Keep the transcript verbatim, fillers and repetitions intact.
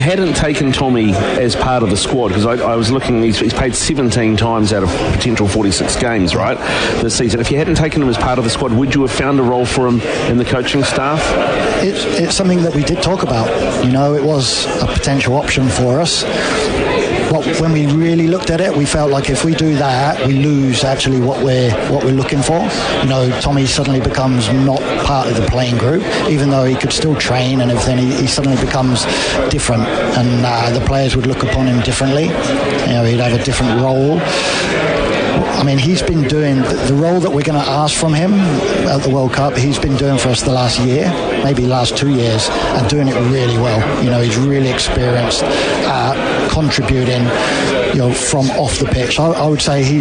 Hadn't taken Tommy as part of the squad, because I, I was looking, he's, he's played seventeen times out of potential forty-six games, right, this season. If you hadn't taken him as part of the squad, would you have found a role for him in the coaching staff? It's, it's something that we did talk about. You know, it was a potential option for us. But when we really looked at it, we felt like if we do that, we lose actually what we're what we're looking for. You know, Tommy suddenly becomes not part of the playing group, even though he could still train and everything. He, he suddenly becomes different, and uh, the players would look upon him differently. You know, he'd have a different role. I mean, he's been doing the role that we're going to ask from him at the World Cup. He's been doing for us the last year, maybe last two years, and doing it really well. You know, he's really experienced, uh, contributing, you know, from off the pitch. I, I would say he